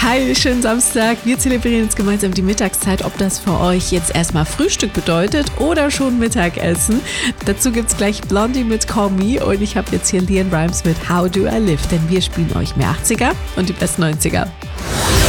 Hi, schönen Samstag. Wir zelebrieren jetzt gemeinsam die Mittagszeit, ob das für euch jetzt erstmal Frühstück bedeutet oder schon Mittagessen. Dazu gibt's gleich Blondie mit Call Me und ich habe jetzt hier LeAnn Rimes mit How Do I Live, denn wir spielen euch mehr 80er und die besten 90er.